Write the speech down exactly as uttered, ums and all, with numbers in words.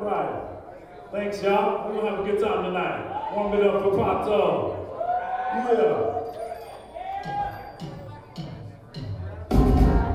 right. Thanks, y'all. We're gonna have a good time tonight. Warm it up for Pato. Yeah.